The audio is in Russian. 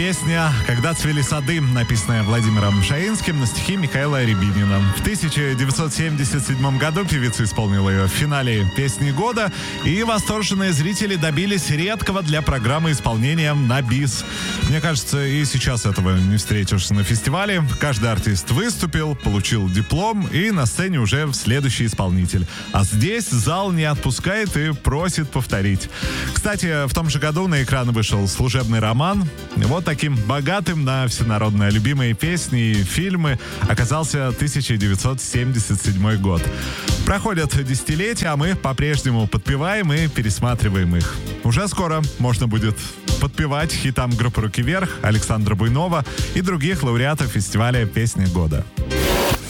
Песня «Когда цвели сады», написанная Владимиром Шаинским на стихи Михаила Рябинина. В 1977 году певица исполнила ее в финале «Песни года», и восторженные зрители добились редкого для программы исполнения на бис. Мне кажется, и сейчас этого не встретишь на фестивале. Каждый артист выступил, получил диплом, и на сцене уже следующий исполнитель. А здесь зал не отпускает и просит повторить. Кстати, в том же году на экраны вышел «Служебный роман». Вот таким богатым на всенародно любимые песни и фильмы оказался 1977 год. Проходят десятилетия, а мы по-прежнему подпеваем и пересматриваем их. Уже скоро можно будет подпевать хитам группы «Руки вверх», Александра Буйнова и других лауреатов фестиваля «Песни года».